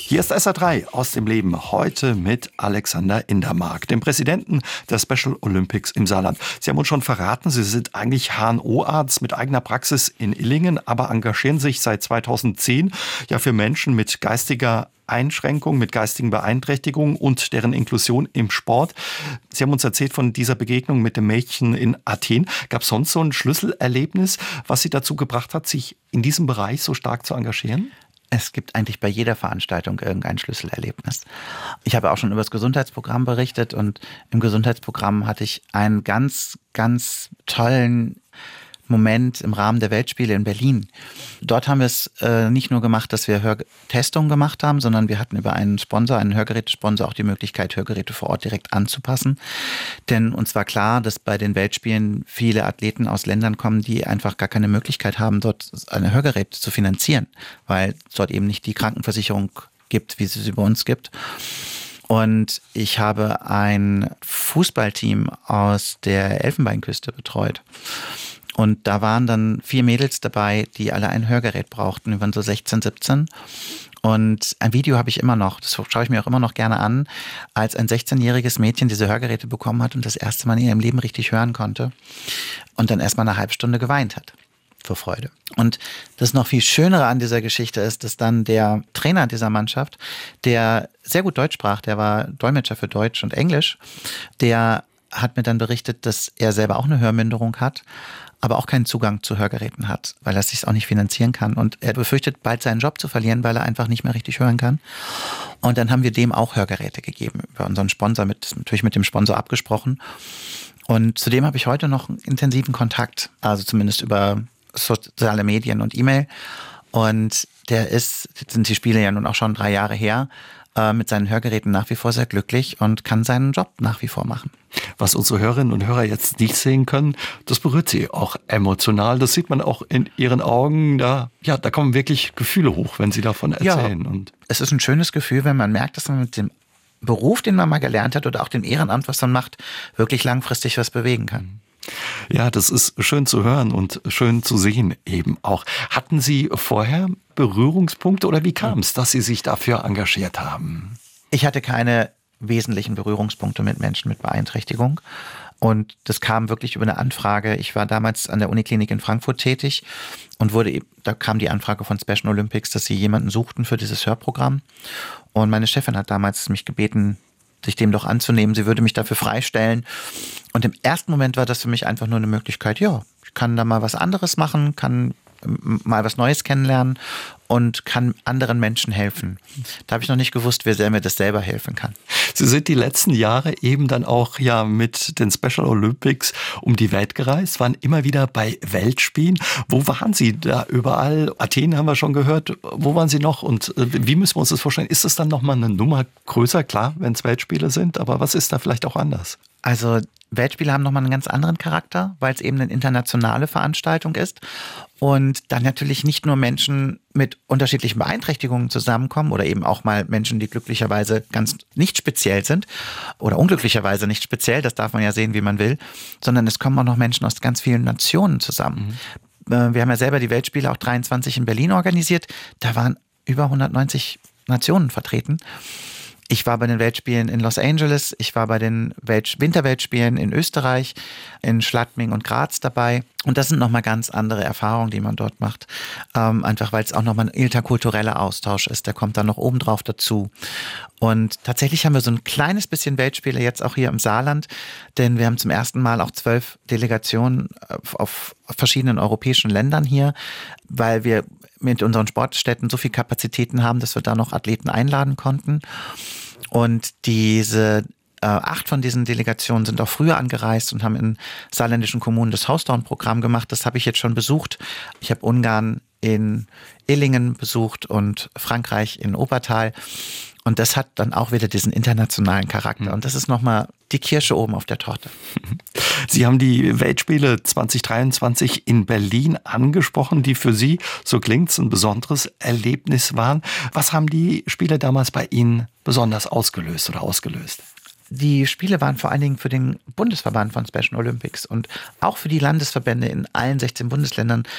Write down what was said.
Hier ist SR3 aus dem Leben, heute mit Alexander Indermark, dem Präsidenten der Special Olympics im Saarland. Sie haben uns schon verraten, Sie sind eigentlich HNO-Arzt mit eigener Praxis in Illingen, aber engagieren sich seit 2010 ja für Menschen mit geistiger Einschränkung, mit geistigen Beeinträchtigungen und deren Inklusion im Sport. Sie haben uns erzählt von dieser Begegnung mit dem Mädchen in Athen. Gab es sonst so ein Schlüsselerlebnis, was Sie dazu gebracht hat, sich in diesem Bereich so stark zu engagieren? Es gibt eigentlich bei jeder Veranstaltung irgendein Schlüsselerlebnis. Ich habe auch schon über das Gesundheitsprogramm berichtet und im Gesundheitsprogramm hatte ich einen ganz, ganz tollen Moment im Rahmen der Weltspiele in Berlin. Dort haben wir es nicht nur gemacht, dass wir Hörtestungen gemacht haben, sondern wir hatten über einen Sponsor, einen Hörgerätesponsor, auch die Möglichkeit, Hörgeräte vor Ort direkt anzupassen. Denn uns war klar, dass bei den Weltspielen viele Athleten aus Ländern kommen, die einfach gar keine Möglichkeit haben, dort ein Hörgerät zu finanzieren, weil es dort eben nicht die Krankenversicherung gibt, wie sie bei uns gibt. Und ich habe ein Fußballteam aus der Elfenbeinküste betreut. Und da waren dann 4 Mädels dabei, die alle ein Hörgerät brauchten. Wir waren so 16, 17. Und ein Video habe ich immer noch, das schaue ich mir auch immer noch gerne an, als ein 16-jähriges Mädchen diese Hörgeräte bekommen hat und das erste Mal in ihrem Leben richtig hören konnte. Und dann erst mal eine halbe Stunde geweint hat. Vor Freude. Und das noch viel Schönere an dieser Geschichte ist, dass dann der Trainer dieser Mannschaft, der sehr gut Deutsch sprach, der war Dolmetscher für Deutsch und Englisch, der hat mir dann berichtet, dass er selber auch eine Hörminderung hat, aber auch keinen Zugang zu Hörgeräten hat, weil er es sich auch nicht finanzieren kann. Und er befürchtet, bald seinen Job zu verlieren, weil er einfach nicht mehr richtig hören kann. Und dann haben wir dem auch Hörgeräte gegeben, über unseren Sponsor, natürlich mit dem Sponsor abgesprochen. Und zudem habe ich heute noch einen intensiven Kontakt, also zumindest über soziale Medien und E-Mail. Und jetzt sind die Spiele ja nun auch schon 3 Jahre her, mit seinen Hörgeräten nach wie vor sehr glücklich und kann seinen Job nach wie vor machen. Was unsere Hörerinnen und Hörer jetzt nicht sehen können, das berührt sie auch emotional. Das sieht man auch in ihren Augen. Da kommen wirklich Gefühle hoch, wenn sie davon erzählen. Ja, und es ist ein schönes Gefühl, wenn man merkt, dass man mit dem Beruf, den man mal gelernt hat oder auch dem Ehrenamt, was man macht, wirklich langfristig was bewegen kann. Ja, das ist schön zu hören und schön zu sehen eben auch. Hatten Sie vorher Berührungspunkte oder wie kam es, dass Sie sich dafür engagiert haben? Ich hatte keine wesentlichen Berührungspunkte mit Menschen mit Beeinträchtigung. Und das kam wirklich über eine Anfrage. Ich war damals an der Uniklinik in Frankfurt tätig und da kam die Anfrage von Special Olympics, dass sie jemanden suchten für dieses Hörprogramm. Und meine Chefin hat damals mich gebeten, sich dem doch anzunehmen. Sie würde mich dafür freistellen. Und im ersten Moment war das für mich einfach nur eine Möglichkeit, ja, ich kann da mal was anderes machen, kann mal was Neues kennenlernen und kann anderen Menschen helfen. Da habe ich noch nicht gewusst, wie sehr mir das selber helfen kann. Sie sind die letzten Jahre eben dann auch mit den Special Olympics um die Welt gereist, waren immer wieder bei Weltspielen. Wo waren Sie da überall? Athen haben wir schon gehört. Wo waren Sie noch? Und wie müssen wir uns das vorstellen? Ist es dann nochmal eine Nummer größer? Klar, wenn es Weltspiele sind, aber was ist da vielleicht auch anders? Also Weltspiele haben nochmal einen ganz anderen Charakter, weil es eben eine internationale Veranstaltung ist und dann natürlich nicht nur Menschen mit unterschiedlichen Beeinträchtigungen zusammenkommen oder eben auch mal Menschen, die glücklicherweise ganz nicht speziell sind oder unglücklicherweise nicht speziell, das darf man ja sehen, wie man will, sondern es kommen auch noch Menschen aus ganz vielen Nationen zusammen. Wir haben ja selber die Weltspiele auch 23 in Berlin organisiert, da waren über 190 Nationen vertreten. Ich war bei den Weltspielen in Los Angeles, ich war bei den Winterweltspielen in Österreich, in Schladming und Graz dabei. Und das sind nochmal ganz andere Erfahrungen, die man dort macht. Einfach weil es auch nochmal ein interkultureller Austausch ist, der kommt dann noch obendrauf dazu. Und tatsächlich haben wir so ein kleines bisschen Weltspiele jetzt auch hier im Saarland, denn wir haben zum ersten Mal auch 12 Delegationen auf verschiedenen europäischen Ländern hier, weil wir mit unseren Sportstätten so viel Kapazitäten haben, dass wir da noch Athleten einladen konnten. Und diese 8 von diesen Delegationen sind auch früher angereist und haben in saarländischen Kommunen das Hausdown-Programm gemacht. Das habe ich jetzt schon besucht. Ich habe Ungarn in Illingen besucht und Frankreich in Obertal. Und das hat dann auch wieder diesen internationalen Charakter. Und das ist nochmal die Kirsche oben auf der Torte. Sie haben die Weltspiele 2023 in Berlin angesprochen, die für Sie, so klingt's, ein besonderes Erlebnis waren. Was haben die Spiele damals bei Ihnen besonders ausgelöst? Die Spiele waren vor allen Dingen für den Bundesverband von Special Olympics und auch für die Landesverbände in allen 16 Bundesländern